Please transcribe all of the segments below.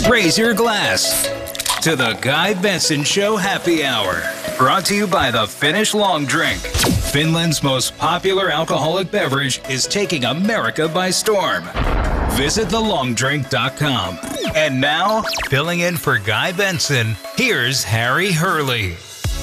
Raise your glass to the Guy Benson Show Happy Hour. Brought to you by the Finnish Long Drink. Finland's most popular alcoholic beverage is taking America by storm. Visit thelongdrink.com. And now, filling in for Guy Benson, here's Harry Hurley.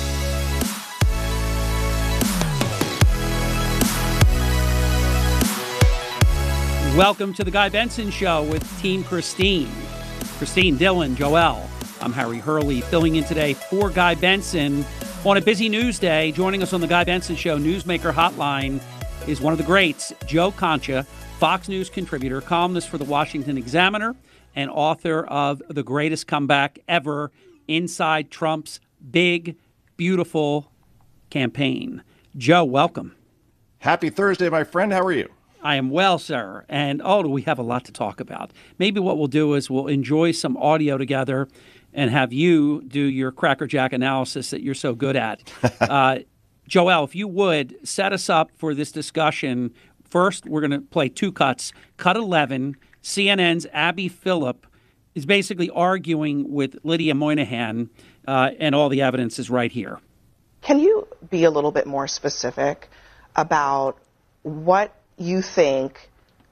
Welcome to the Guy Benson Show with Team Christine. Christine, Dylan, Joelle. I'm Harry Hurley, filling in today for Guy Benson on a busy news day. Joining us on the Guy Benson Show Newsmaker Hotline is one of the greats, Joe Concha, Fox News contributor, columnist for the Washington Examiner, and author of The Greatest Comeback Ever, Inside Trump's Big, Beautiful Campaign. Joe, welcome. Happy Thursday, my friend. How are you? I am well, sir. And, we have a lot to talk about. Maybe what we'll do is we'll enjoy some audio together and have you do your Cracker Jack analysis that you're so good at. Joelle, if you would, set us up for this discussion. First, we're going to play two cuts. Cut 11, CNN's Abby Phillip is basically arguing with Lydia Moynihan, and all the evidence is right here. Can you be a little bit more specific about what you think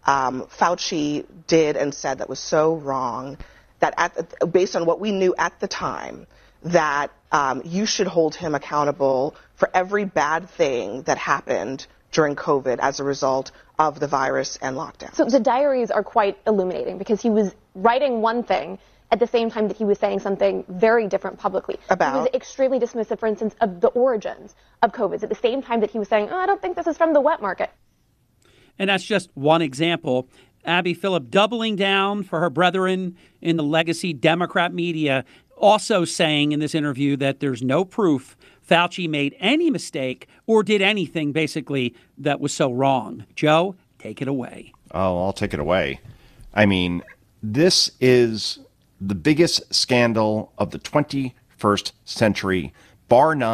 Fauci did and said that was so wrong, that based on what we knew at the time, that you should hold him accountable for every bad thing that happened during COVID as a result of the virus and lockdown? So the diaries are quite illuminating because he was writing one thing at the same time that he was saying something very different publicly. He was extremely dismissive, for instance, of the origins of COVID at the same time that he was saying, I don't think this is from the wet market. And that's just one example. Abby Phillip doubling down for her brethren in the legacy Democrat media, also saying in this interview that there's no proof Fauci made any mistake or did anything basically that was so wrong. Joe, take it away. Oh, I'll take it away. I mean, this is the biggest scandal of the 21st century, bar none.